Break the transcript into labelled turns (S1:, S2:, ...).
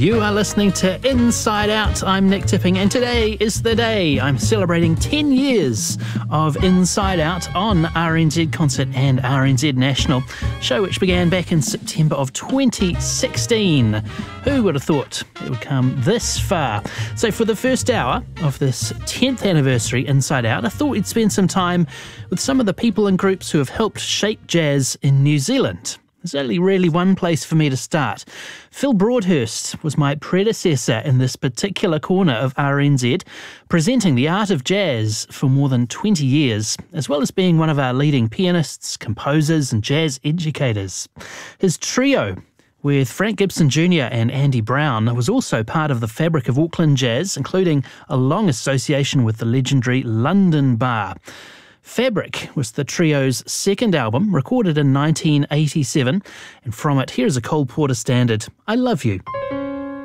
S1: You are listening to Inside Out. I'm Nick Tipping, and today is the day. I'm celebrating 10 years of Inside Out on RNZ Concert and RNZ National, show which began back in September of 2016. Who would have thought it would come this far? So for the first hour of this 10th anniversary Inside Out, I thought we'd spend some time with some of the people and groups who have helped shape jazz in New Zealand. There's only really one place for me to start. Phil Broadhurst was my predecessor in this particular corner of RNZ, presenting the art of jazz for more than 20 years, as well as being one of our leading pianists, composers and jazz educators. His trio with Frank Gibson Jr. and Andy Brown was also part of the fabric of Auckland jazz, including a long association with the legendary London Bar. Fabric was the trio's second album, recorded in 1987, and from it, here's a Cole Porter standard, I Love You.